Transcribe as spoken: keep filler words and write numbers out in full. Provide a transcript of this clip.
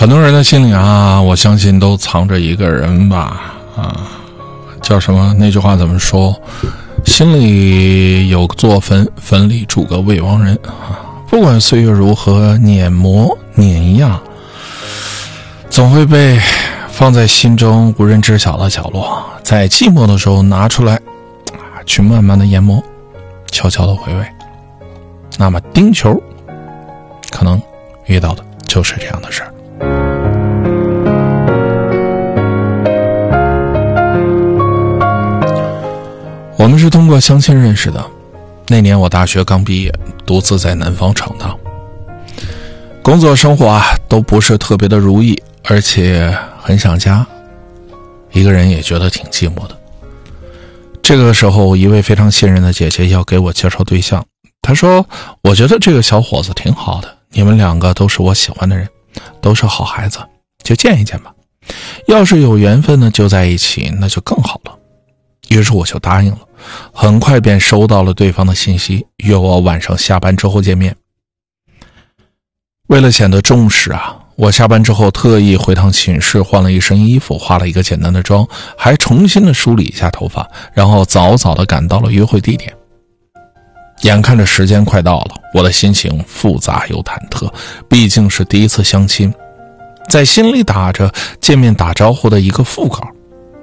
很多人的心里啊，我相信都藏着一个人吧，啊，叫什么？那句话怎么说？心里有座坟，坟里住个未亡人啊。不管岁月如何碾磨碾压，总会被放在心中无人知晓的角落，在寂寞的时候拿出来，啊，去慢慢的研磨，悄悄的回味。那么丁球可能遇到的就是这样的事儿。我们是通过相亲认识的，那年我大学刚毕业，独自在南方闯荡，工作生活啊都不是特别的如意，而且很想家，一个人也觉得挺寂寞的。这个时候一位非常信任的姐姐要给我介绍对象，她说我觉得这个小伙子挺好的，你们两个都是我喜欢的人，都是好孩子，就见一见吧，要是有缘分呢就在一起，那就更好了。于是我就答应了，很快便收到了对方的信息，约我晚上下班之后见面。为了显得重视啊，我下班之后特意回趟寝室换了一身衣服，化了一个简单的妆，还重新的梳理一下头发，然后早早的赶到了约会地点。眼看着时间快到了，我的心情复杂又忐忑，毕竟是第一次相亲，在心里打着见面打招呼的一个腹稿。